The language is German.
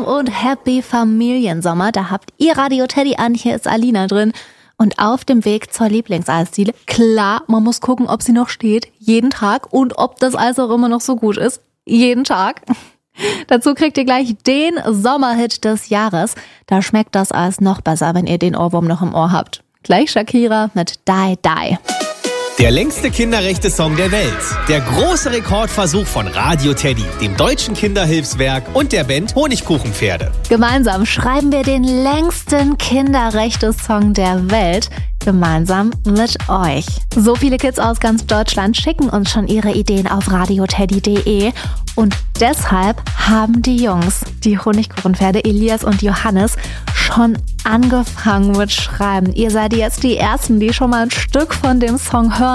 Warm und Happy Familiensommer. Da habt ihr Radio Teddy an, hier ist Alina drin. Und auf dem Weg zur Lieblingseisdiele. Klar, man muss gucken, ob sie noch steht. Jeden Tag. Und ob das Eis auch immer noch so gut ist. Jeden Tag. Dazu kriegt ihr gleich den Sommerhit des Jahres. Da schmeckt das Eis noch besser, wenn ihr den Ohrwurm noch im Ohr habt. Gleich Shakira mit Die Die. Der längste Kinderrechte-Song der Welt. Der große Rekordversuch von Radio Teddy, dem Deutschen Kinderhilfswerk und der Band Honigkuchenpferde. Gemeinsam schreiben wir den längsten Kinderrechte-Song der Welt. Gemeinsam mit euch. So viele Kids aus ganz Deutschland schicken uns schon ihre Ideen auf radioteddy.de. Und deshalb haben die Jungs, die Honigkuchenpferde Elias und Johannes, schon angefangen mit Schreiben. Ihr seid jetzt die Ersten, die schon mal ein Stück von dem Song hören.